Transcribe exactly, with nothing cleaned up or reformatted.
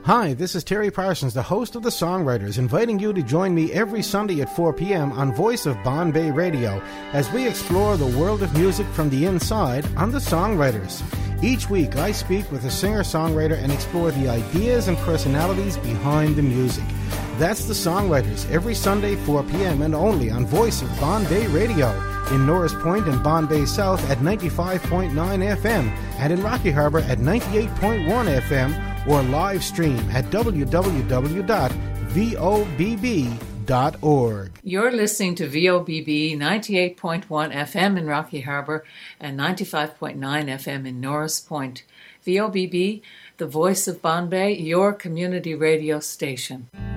Hi, this is Terry Parsons, the host of The Songwriters, inviting you to join me every Sunday at four p.m. on Voice of Bombay Radio as we explore the world of music from the inside on The Songwriters. Each week, I speak with a singer-songwriter and explore the ideas and personalities behind the music. That's The Songwriters, every Sunday, four p.m. and only on Voice of Bombay Radio, in Norris Point and Bombay South at ninety-five point nine F M, and in Rocky Harbor at ninety-eight point one F M, or live stream at w w w dot vobb dot org. You're listening to V O B B ninety-eight point one F M in Rocky Harbor and ninety-five point nine F M in Norris Point. V O B B, the voice of Bombay, your community radio station.